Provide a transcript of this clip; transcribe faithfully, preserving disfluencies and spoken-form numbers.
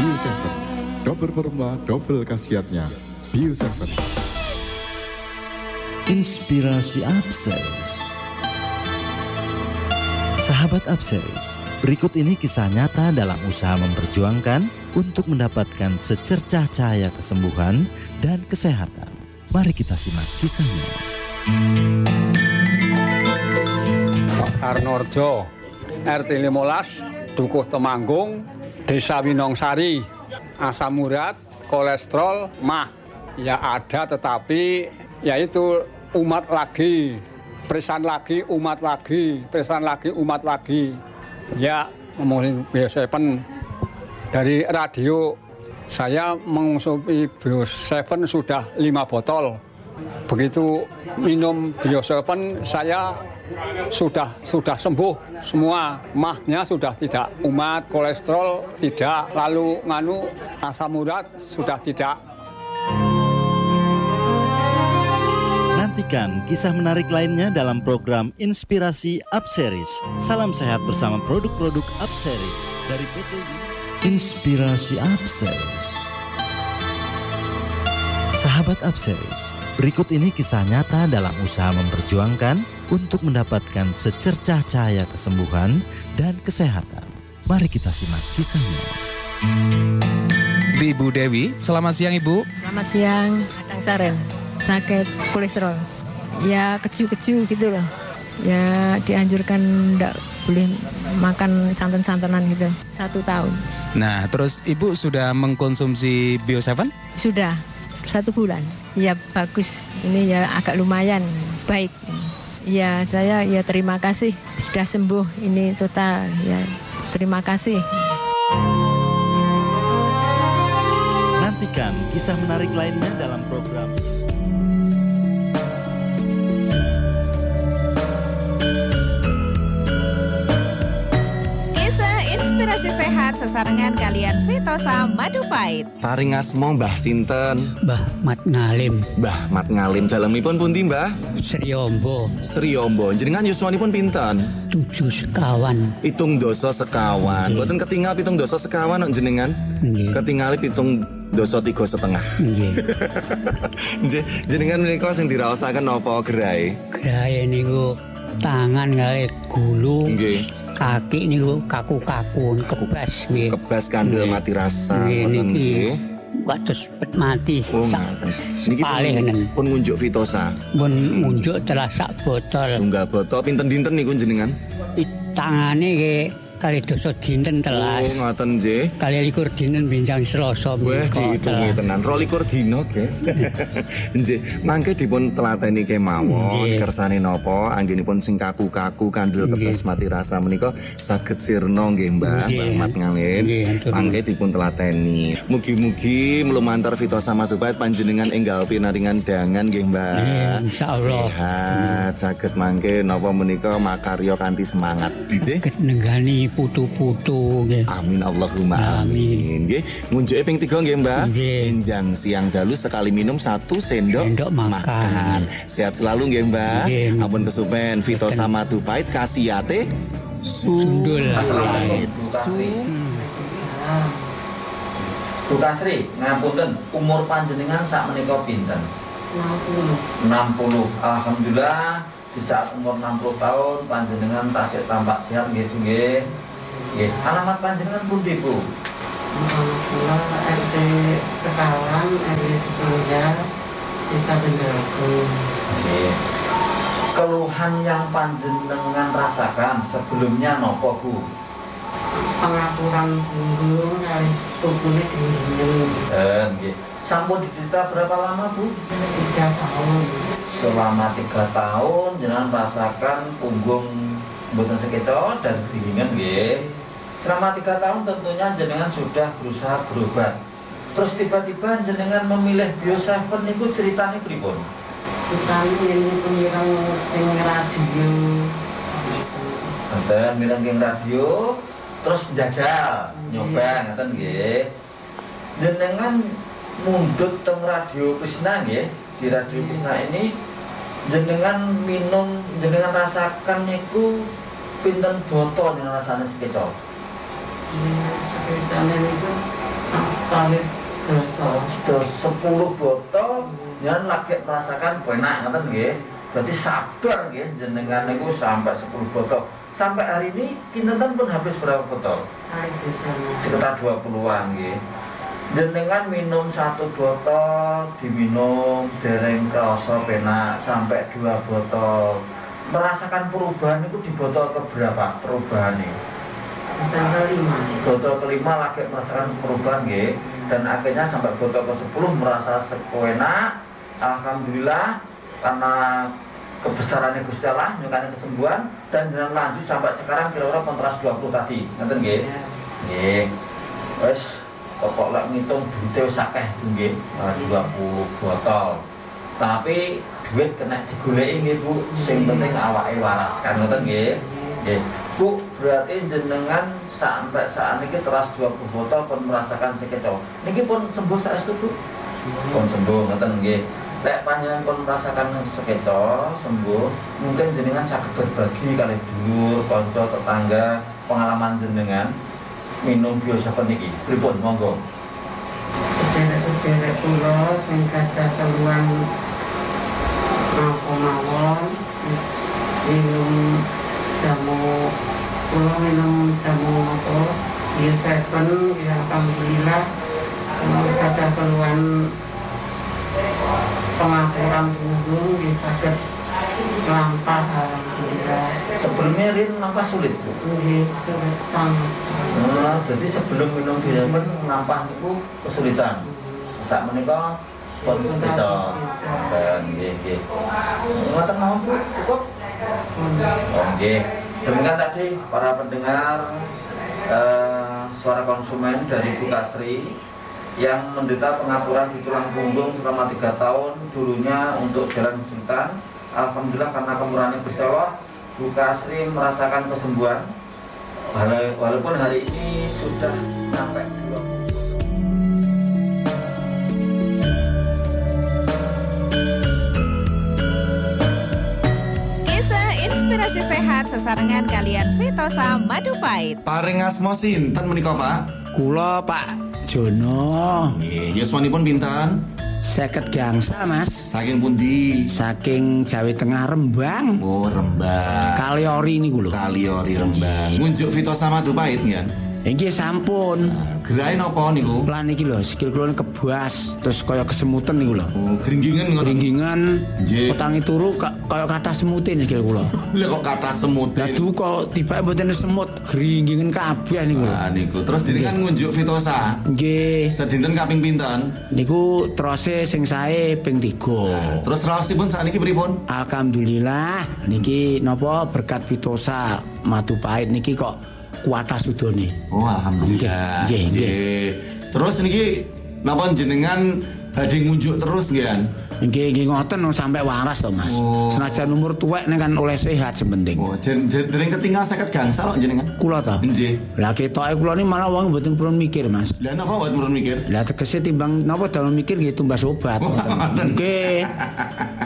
Bio tujuh. Double formula, double khasiatnya. Bio tujuh. Inspirasi Upseries. Sahabat Upseries, berikut ini kisah nyata dalam usaha memperjuangkan untuk mendapatkan secercah cahaya kesembuhan dan kesehatan. Mari kita simak kisahnya. Arnorjo, R T lima belas, Dukuh Temanggung, Desa Winongsari, asam urat, kolesterol, mah. Ya ada, tetapi yaitu umat lagi, perisan lagi, umat lagi, perisan lagi, umat lagi. Ya, ngomongin Bio tujuh dari radio, saya mengonsumsi Bio tujuh sudah lima botol. Begitu minum Bio tujuh, saya sudah sudah sembuh semua. Mahnya sudah tidak, umat, kolesterol tidak, lalu nganu asam urat sudah tidak. Nantikan kisah menarik lainnya dalam program Inspirasi Upseries. Salam sehat bersama produk-produk Upseries dari P T Inspirasi Upseries. Sahabat Upseries, berikut ini kisah nyata dalam usaha memperjuangkan untuk mendapatkan secercah cahaya kesembuhan dan kesehatan. Mari kita simak kisahnya. Ibu Dewi, selamat siang Ibu. Selamat siang, Adang Sarel. Sakit kolesterol, ya keju-keju gitu loh. Ya dianjurkan tidak boleh makan santan-santanan gitu, satu tahun. Nah, terus Ibu sudah mengkonsumsi Bio tujuh? Sudah, satu bulan. Ya bagus, ini ya agak lumayan baik. Ya saya ya terima kasih, sudah sembuh ini total. Ya terima kasih. Nantikan kisah menarik lainnya dalam program Inspirasi Sehat sesarengan kalian Vitosa Madu Pahit. Paringasmo Mbah sinten? Mbah Mat Ngalim. Mbah Mat Ngalim dalemipun pundi, Mbah? Sri Ombo. Sri Ombo. Jenengan yuswanipun pinten? Tujuh sekawan. Pitung dosa sekawan. Mboten ketinggal pitung dosa sekawan kok jenengan? Nggih. Ketinggal pitung dosa tiga setengah. Nggih. Jenengan menika sing diraosaken napa gerahe? Gerahe niku tangan kali gulu. Nggih. Kaki niku kaku-kaku kebas nggih. Kebas kandel mati rasa ngoten nggih. Wates pet mati. Oh, ngaten. Niki pun ngunjuk Vitosa. Pun ngunjuk telah sak botol. Tunggal botol pinten dinten niku jenengan? Tangane nggih kali dosa dinten telas. Oh, ngoten nggih. Kali likur dinten binjang Selasa. Wah, dihitungi tenan. rolikur dina, guys. Nggih, mangke dipun telateni kemawon kersane napa anggenipun sing kaku-kaku kandel kebas mati rasa menika saged sirna nggih, Mbah. Mbah Mat Ngalim. Mangke dipun telateni. Mugi-mugi mlumantar Vitosa Madu Pahit panjenengan enggal pinaringan dangan nggih, Mbah. Insyaallah. Sehat saged mangke napa menika makarya kanthi semangat. Nggih. Nenggani putu-putu nggih. Amin Allahumma amin. Nggih, ngunjuke ping tiga nggih, Mbah. Enjang siang dalu sekali minum satu sendok, sendok makan. makan. Sehat selalu nggih, Mbah. Ampun kesupen Vitosa Madu Pahit kasihate sundul. Bu Kasri, ngapunten, umur panjenengan sak menika pinten? enam puluh. enam puluh. Alhamdulillah di saat umur enam puluh tahun panjenengan tasih tampak sehat nggih, nggih. Nggih. Alamat panjenengan pundi, Bu? Alhamdulillah R T sekawan, R W setunggal, Desa Bendaku. Nggih. Keluhan yang panjenengan rasakan sebelumnya nopo, Bu? Pengaturan punggung kali subune gendeng. Eh, nggih. Sampun diderita berapa lama, Bu? Tiga tahun. Selama tiga tahun jenengan merasakan punggung mboten sekecot dan keringan nggih. Selama tiga tahun tentunya jenengan sudah berusaha berobat. Terus tiba-tiba jenengan memilih Bio tujuh niku ceritane pripun? Ceritane yen pemirang ing radio. Ngoten mireng ing radio terus njajal nyoba ngoten nggih. Jenengan mundhut teng Radio Krishna nggih. Di Radio Krishna ini jenengan minum, jenengan rasakan niku pinten botol jenengan rasane sekecok? Sekitarnya itu Kali sedasa. sepuluh botol jenengan lagi merasakan penak ngoten nggih. Berarti sabar nggih jenengan niku sampai sepuluh botol. Sampai hari ini kinten pun habis berapa botol? Sekitar dua puluhan nggih. Jenengan minum satu botol, diminum dereng krasa penak sampai dua botol. Merasakan perubahan itu di botol keberapa perubahannya? Botol kelima. Botol kelima lagi merasakan perubahan nggih. Dan akhirnya sampai botol ke sepuluh merasa sepenak. Alhamdulillah karena kebesarannya Gusti Allah, nyukane kesembuhan dan jangan lanjut sampai sekarang kira-kira kontras dua puluh tadi. Ngoten nggih. Nggih. Wes pokok lek ngitung duite wis akeh nggih, dua puluh botol. Tapi duit kena digoleki nggih Bu, sing penting awake waras kan ngoten nggih. Nggih. Bu, berarti jenengan sampai saat ini teras dua puluh botol pun merasakan sekeco. Niki pun sembuh saestu Bu. Pun sembuh ngoten nggih. Lek panjenengan pun merasakan sekeco sembuh, mungkin jenengan saged berbagi kali dulur, kanca, tetangga pengalaman jenengan minum biosapen niki. Pripun monggo. Sederek-sederek kula sing gadah keluhan napa mawon minum jamu kula minum jamu apa biosapen ya alhamdulillah gadah keluhan pengaturan punggung di sakit lampah alhamdulillah. Sebelumnya Rin nampah sulit Bu? Nggih, sulit sangat. Nah, jadi sebelum minum biosapen nampah niku kesulitan. Sak menika pun sekeco. Dan nggih nggih. Ngoten mawon Bu, cukup. Oh nggih. Demikian tadi para pendengar eh, suara konsumen dari Bu Kasri yang menderita pengaturan di tulang punggung selama tiga tahun, dulunya untuk jalan kesulitan. Alhamdulillah karena kemurahan Gusti Allah, Bu Kasri merasakan kesembuhan. Walaupun hari ini sudah sampai dua puluh. Kisah inspirasi sehat sesarengan kalian Vitosa Madu Pahit. Paring asma sinten menika Pak? Kula Pak Jono. Nggih, yuswanipun pinten? Seket gangsal Mas. Saking pundi? Saking Jawa Tengah Rembang. Oh Rembang. Kaliori niku lho. Kaliori Rembang. Ngunjuk Vitosa Madu Pahit nggih. Nggih sampun. Gerai napa niku? Lan iki lho, sikil kula kebas, terus kaya kesemutan niku lho. Oh, gringgingan ngoten. Gringgingan. Nggih. Utangi turu kaya kathah semutin sikil kula. Lha kok kathah semut. Lah du kok tibake mboten semut, gringgingan kabeh niku lho. Ah niku. Terus jenengan ngunjuk Vitosa. Nggih. Sedinten kaping pinten? Niku trose sing sae ping tiga. Nah, terus raosipun sakniki pripun? Alhamdulillah niki napa berkat Vitosa Madu Pahit niki kok kuatah sudone. Oh alhamdulillah. Nggih, nggih. Terus niki napa jenengan badhe ngunjuk terus nggih? Nggih, nggih ngoten sampai waras to, Mas. Oh. Senajan umur tuwek ning kan oleh sehat sepenting. Oh, dereng ketinggal seket gangsal kok jenengan. Kula to? Nggih. Lah ketoke kula ni malah wong mboten purun mikir, Mas. Lah napa mboten purun mikir? Lah tegese timbang napa dalam mikir nggih tumbas obat. Nggih.